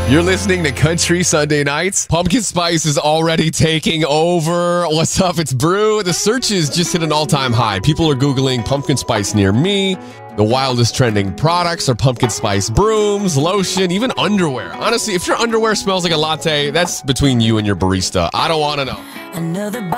You're listening to Country Sunday Nights. Pumpkin spice is already taking over. What's up? It's Brew. The searches just hit an all-time high. People are Googling pumpkin spice near me. The wildest trending products are pumpkin spice brooms, lotion, even underwear. Honestly, if your underwear smells like a latte, that's between you and your barista. I don't want to know. Another